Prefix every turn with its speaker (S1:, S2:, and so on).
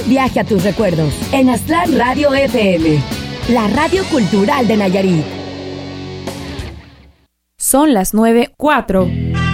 S1: Viaje a tus recuerdos en Aztlán Radio FM, la radio cultural de Nayarit.
S2: Son las 9:04.